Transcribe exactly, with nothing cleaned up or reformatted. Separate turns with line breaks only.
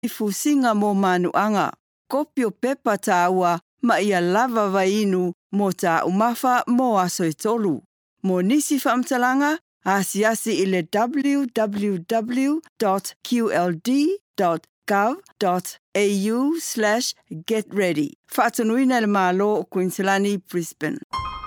fusinga mo manuanga. Kopio pepa taua ma ia lava vainu mo ta umafa mo aso i tolu. Mo nisi whaamtalanga, asiasi ile w w w dot q l d dot gov dot a u slash get ready. Whaatanuina le malo o Queenslandi, Brisbane.